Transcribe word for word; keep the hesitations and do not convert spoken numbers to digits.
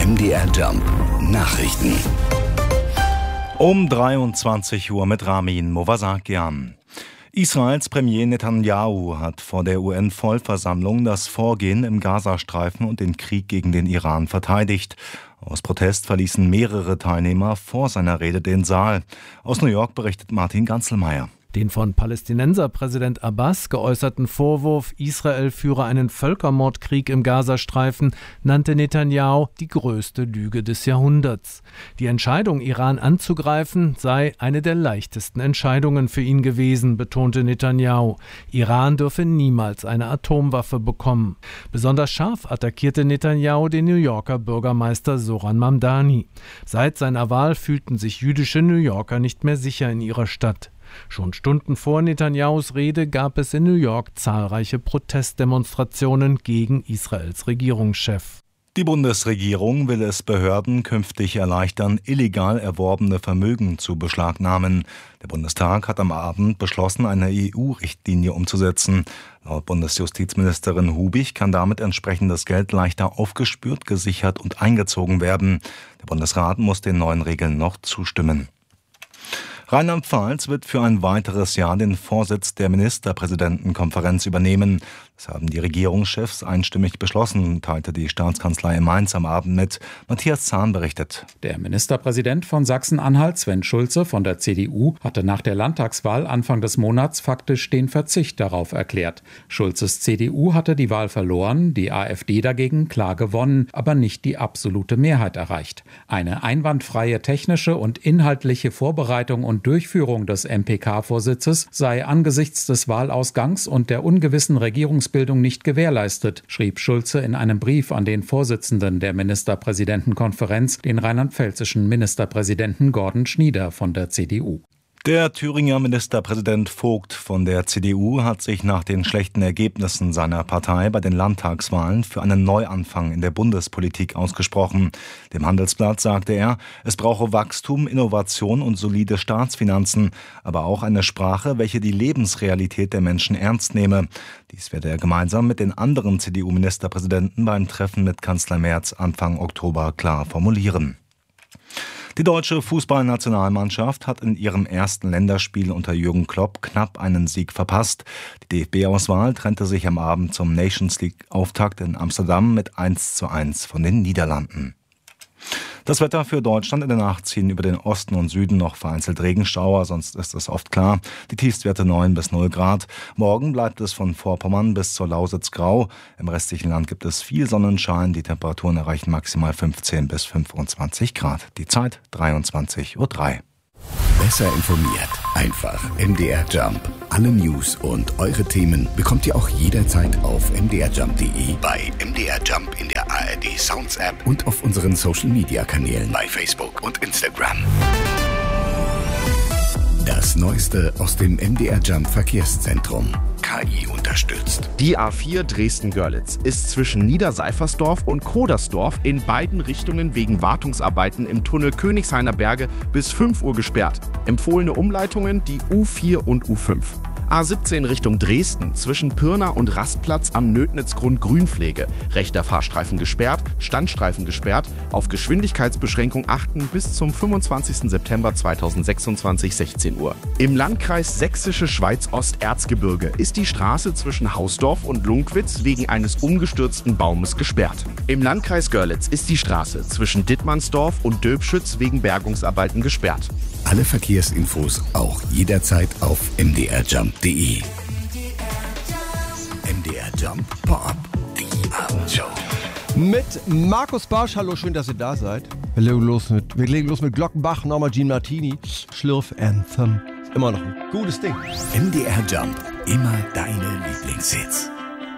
M D R Jump Nachrichten. Um dreiundzwanzig Uhr mit Ramin Movasakian. Israels Premier Netanyahu hat vor der U N-Vollversammlung das Vorgehen im Gazastreifen und den Krieg gegen den Iran verteidigt. Aus Protest verließen mehrere Teilnehmer vor seiner Rede den Saal. Aus New York berichtet Martin Ganzelmeier. Den von Palästinenserpräsident Abbas geäußerten Vorwurf, Israel führe einen Völkermordkrieg im Gazastreifen, nannte Netanyahu die größte Lüge des Jahrhunderts. Die Entscheidung, Iran anzugreifen, sei eine der leichtesten Entscheidungen für ihn gewesen, betonte Netanyahu. Iran dürfe niemals eine Atomwaffe bekommen. Besonders scharf attackierte Netanyahu den New Yorker Bürgermeister Zohran Mamdani. Seit seiner Wahl fühlten sich jüdische New Yorker nicht mehr sicher in ihrer Stadt. Schon Stunden vor Netanyahus Rede gab es in New York zahlreiche Protestdemonstrationen gegen Israels Regierungschef. Die Bundesregierung will es Behörden künftig erleichtern, illegal erworbene Vermögen zu beschlagnahmen. Der Bundestag hat am Abend beschlossen, eine E U-Richtlinie umzusetzen. Laut Bundesjustizministerin Hubig kann damit entsprechendes Geld leichter aufgespürt, gesichert und eingezogen werden. Der Bundesrat muss den neuen Regeln noch zustimmen. Rheinland-Pfalz wird für ein weiteres Jahr den Vorsitz der Ministerpräsidentenkonferenz übernehmen. Das haben die Regierungschefs einstimmig beschlossen, teilte die Staatskanzlei in Mainz am Abend mit. Matthias Zahn berichtet. Der Ministerpräsident von Sachsen-Anhalt, Sven Schulze von der C D U, hatte nach der Landtagswahl Anfang des Monats faktisch den Verzicht darauf erklärt. Schulzes C D U hatte die Wahl verloren, die AfD dagegen klar gewonnen, aber nicht die absolute Mehrheit erreicht. Eine einwandfreie technische und inhaltliche Vorbereitung und Durchführung des M P K-Vorsitzes sei angesichts des Wahlausgangs und der ungewissen Regierungsbildung nicht gewährleistet, schrieb Schulze in einem Brief an den Vorsitzenden der Ministerpräsidentenkonferenz, den rheinland-pfälzischen Ministerpräsidenten Gordon Schnieder von der C D U. Der Thüringer Ministerpräsident Vogt von der C D U hat sich nach den schlechten Ergebnissen seiner Partei bei den Landtagswahlen für einen Neuanfang in der Bundespolitik ausgesprochen. Dem Handelsblatt sagte er, es brauche Wachstum, Innovation und solide Staatsfinanzen, aber auch eine Sprache, welche die Lebensrealität der Menschen ernst nehme. Dies werde er gemeinsam mit den anderen C D U-Ministerpräsidenten beim Treffen mit Kanzler Merz Anfang Oktober klar formulieren. Die deutsche Fußballnationalmannschaft hat in ihrem ersten Länderspiel unter Jürgen Klopp knapp einen Sieg verpasst. Die D F B-Auswahl trennte sich am Abend zum Nations League-Auftakt in Amsterdam mit eins zu eins von den Niederlanden. Das Wetter für Deutschland: in der Nacht ziehen über den Osten und Süden noch vereinzelt Regenschauer, sonst ist es oft klar. Die Tiefstwerte neun bis null Grad. Morgen bleibt es von Vorpommern bis zur Lausitz grau. Im restlichen Land gibt es viel Sonnenschein. Die Temperaturen erreichen maximal fünfzehn bis fünfundzwanzig Grad. Die Zeit dreiundzwanzig Uhr drei. Besser informiert, einfach M D R Jump. Alle News und eure Themen bekommt ihr auch jederzeit auf m d r jump punkt d e, bei M D R Jump in der A R D Sounds App und auf unseren Social Media Kanälen bei Facebook und Instagram. Das Neueste aus dem M D R Jump Verkehrszentrum. K I unterstützt. Die A vier Dresden-Görlitz ist zwischen Niederseifersdorf und Kodersdorf in beiden Richtungen wegen Wartungsarbeiten im Tunnel Königshainer Berge bis fünf Uhr gesperrt. Empfohlene Umleitungen die U vier und U fünf. A siebzehn Richtung Dresden zwischen Pirna und Rastplatz am Nötnitzgrund Grünpflege. Rechter Fahrstreifen gesperrt, Standstreifen gesperrt. Auf Geschwindigkeitsbeschränkung achten bis zum fünfundzwanzigsten September zweitausendsechsundzwanzig, sechzehn Uhr. Im Landkreis Sächsische Schweiz-Ost-Erzgebirge ist die Straße zwischen Hausdorf und Lunkwitz wegen eines umgestürzten Baumes gesperrt. Im Landkreis Görlitz ist die Straße zwischen Dittmannsdorf und Döbschütz wegen Bergungsarbeiten gesperrt. Alle Verkehrsinfos auch jederzeit auf m d r jump punkt d e. M D R Jump Pop, die Abendshow. Mit Markus Barsch, hallo, schön, dass ihr da seid. Wir legen los mit, wir legen los mit Glockenbach, Norma Jean Martini, Schlürf Anthem. Ist immer noch ein gutes Ding. M D R Jump, immer deine Lieblingshits.